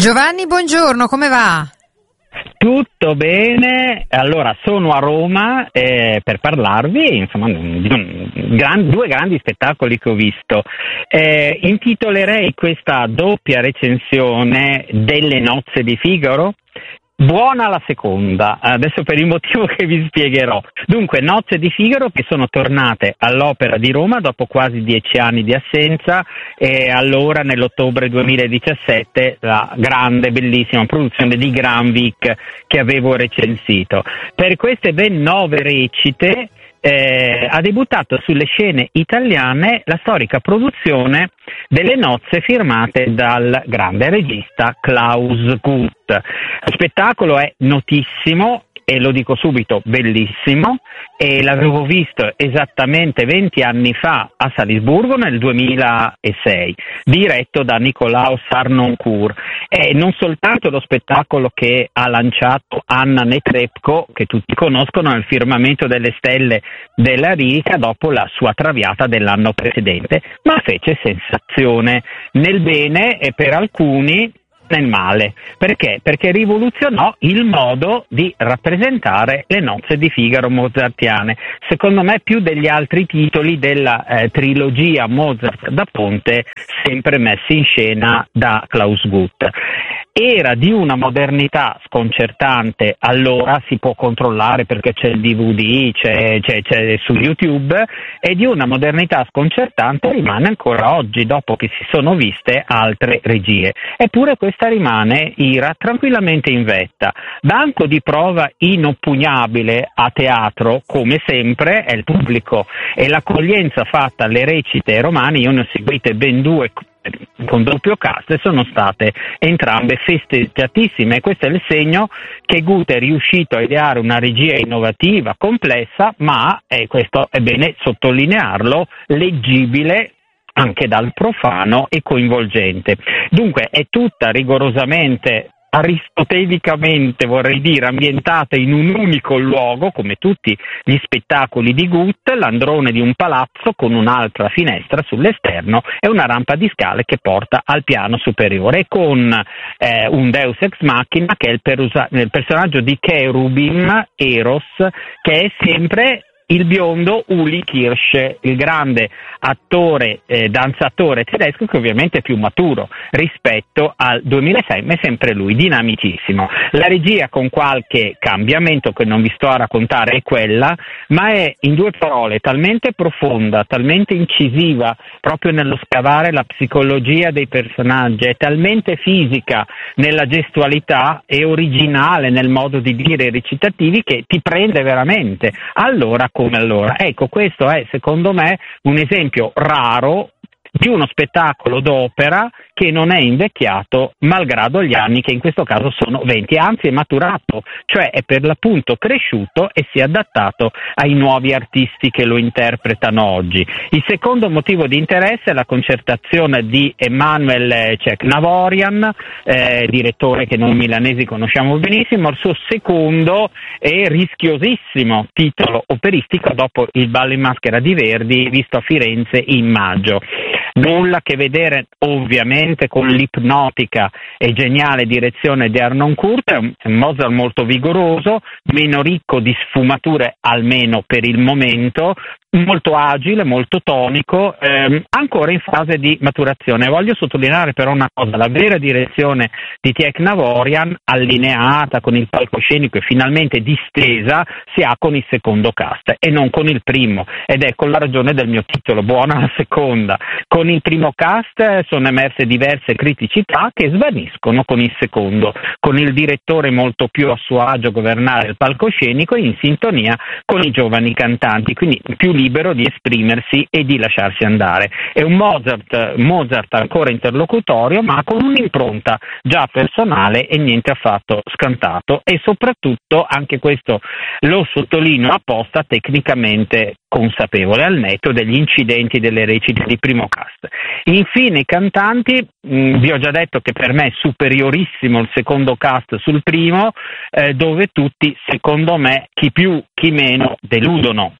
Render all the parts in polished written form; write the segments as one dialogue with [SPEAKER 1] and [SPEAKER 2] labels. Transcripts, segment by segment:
[SPEAKER 1] Giovanni, buongiorno, come va?
[SPEAKER 2] Tutto bene, allora sono a Roma per parlarvi insomma di due grandi spettacoli che ho visto. Intitolerei questa doppia recensione delle Nozze di Figaro. Buona la seconda, adesso per il motivo che vi spiegherò. Dunque, Nozze di Figaro che sono tornate all'Opera di Roma dopo quasi 10 anni di assenza e allora nell'ottobre 2017 la grande, bellissima produzione di Granvik che avevo recensito. Per queste ben 9 recite ha debuttato sulle scene italiane la storica produzione delle Nozze firmate dal grande regista Klaus Guth. Lo spettacolo è notissimo e lo dico subito, bellissimo, e l'avevo visto esattamente 20 anni fa a Salisburgo nel 2006, diretto da Nicolaus Harnoncourt. È non soltanto lo spettacolo che ha lanciato Anna Netrebko, che tutti conoscono, nel firmamento delle stelle della lirica dopo la sua Traviata dell'anno precedente, ma fece sensazione nel bene e per alcuni nel male. Perché? Perché rivoluzionò il modo di rappresentare le Nozze di Figaro mozartiane, secondo me più degli altri titoli della trilogia Mozart da Ponte sempre messi in scena da Klaus Guth. Era di una modernità sconcertante, allora si può controllare perché c'è il DVD, c'è su YouTube, e di una modernità sconcertante rimane ancora oggi dopo che si sono viste altre regie. Eppure questa rimane tranquillamente in vetta. Banco di prova inoppugnabile a teatro, come sempre, è il pubblico e l'accoglienza fatta alle recite romane. Io ne ho seguite ben 2 con doppio cast e sono state entrambe festeggiatissime. Questo è il segno che Guth è riuscito a ideare una regia innovativa, complessa, ma, e questo è bene sottolinearlo, leggibile anche dal profano e coinvolgente. Dunque è tutta rigorosamente aristotelicamente, vorrei dire, ambientata in un unico luogo, come tutti gli spettacoli di Guth, l'androne di un palazzo con un'altra finestra sull'esterno e una rampa di scale che porta al piano superiore, con un Deus ex machina che è il personaggio di Cherubim, Eros, che è sempre il biondo Uli Kirsch, il grande attore, danzatore tedesco, che ovviamente è più maturo rispetto al 2006, ma è sempre lui, dinamicissimo. La regia, con qualche cambiamento che non vi sto a raccontare, è quella, ma è in 2 parole talmente profonda, talmente incisiva proprio nello scavare la psicologia dei personaggi, è talmente fisica nella gestualità e originale nel modo di dire i recitativi che ti prende veramente. Allora come allora. Ecco, questo è secondo me un esempio raro di uno spettacolo d'opera che non è invecchiato malgrado gli anni, che in questo caso sono 20, anzi è maturato, cioè è per l'appunto cresciuto e si è adattato ai nuovi artisti che lo interpretano oggi. Il secondo motivo di interesse è la concertazione di Emanuel Cecnavorian, direttore che noi milanesi conosciamo benissimo, il suo secondo e rischiosissimo titolo operistico dopo il Ballo in Maschera di Verdi, visto a Firenze in maggio. Nulla a che vedere ovviamente con l'ipnotica e geniale direzione di Harnoncourt, è un Mozart molto vigoroso, meno ricco di sfumature almeno per il momento, molto agile, molto tonico, ancora in fase di maturazione. Voglio sottolineare però una cosa: la vera direzione di Cecnavorian, allineata con il palcoscenico e finalmente distesa, si ha con il secondo cast e non con il primo, ed ecco la ragione del mio titolo, buona la seconda. Con il primo cast sono emerse diverse criticità che svaniscono con il secondo, con il direttore molto più a suo agio a governare il palcoscenico in sintonia con i giovani cantanti, quindi più libero di esprimersi e di lasciarsi andare. È un Mozart ancora interlocutorio, ma con un'impronta già personale e niente affatto scantato, e soprattutto, anche questo lo sottolineo apposta, tecnicamente consapevole, al netto degli incidenti delle recite di primo cast. Infine i cantanti, vi ho già detto che per me è superiorissimo il secondo cast sul primo, dove tutti, secondo me, chi più chi meno, deludono.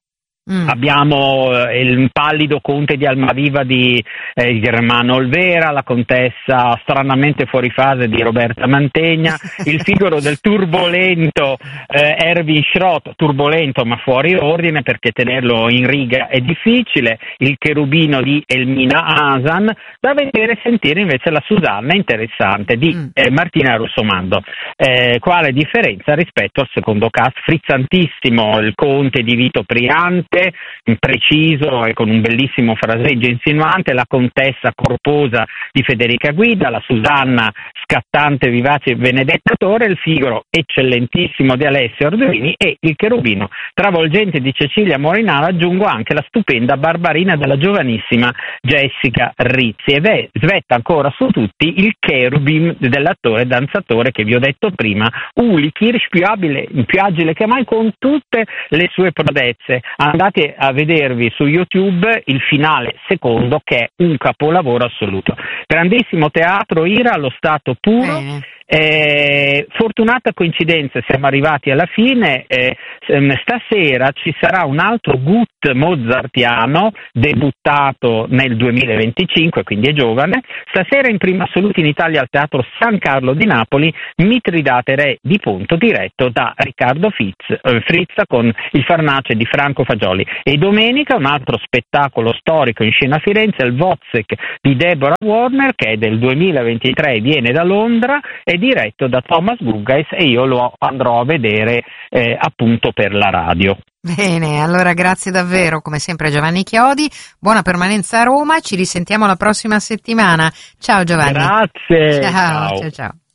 [SPEAKER 2] Abbiamo il pallido conte di Almaviva di Germano Olvera, la contessa stranamente fuori fase di Roberta Mantegna, il Figaro del turbolento Erwin Schrott, turbolento ma fuori ordine perché tenerlo in riga è difficile, il Cherubino di Elmina Asan, da vedere e sentire invece la Susanna interessante di Martina Russomando. Quale differenza rispetto al secondo cast frizzantissimo, il conte di Vito Priante, preciso e con un bellissimo fraseggio insinuante, la contessa corposa di Federica Guida, la Susanna scattante, vivace Benedetta Torre, il Figaro eccellentissimo di Alessia Orduini e il Cherubino travolgente di Cecilia Morinara. Aggiungo anche la stupenda Barbarina della giovanissima Jessica Rizzi e svetta ancora su tutti il Cherubim dell'attore e danzatore che vi ho detto prima, Uli Kirsch, più agile che mai con tutte le sue prodezze. Andate a vedervi su YouTube il finale secondo che è un capolavoro assoluto. Grandissimo teatro, Ira allo stato puro. Fortunata coincidenza, siamo arrivati alla fine. Stasera ci sarà un altro Gut mozartiano debuttato nel 2025, quindi è giovane. Stasera in prima assoluta in Italia al Teatro San Carlo di Napoli, Mitridate Re di Ponto, diretto da Riccardo Frizza con il Farnace di Franco Fagioli. E domenica un altro spettacolo storico in scena a Firenze, il Wozzeck di Deborah Warner, che è del 2023, viene da Londra, è diretto da Thomas Guggais e io lo andrò a vedere appunto per la radio.
[SPEAKER 1] Bene, allora grazie davvero come sempre Giovanni Chiodi, buona permanenza a Roma, ci risentiamo la prossima settimana. Ciao Giovanni.
[SPEAKER 2] Grazie.
[SPEAKER 1] Ciao.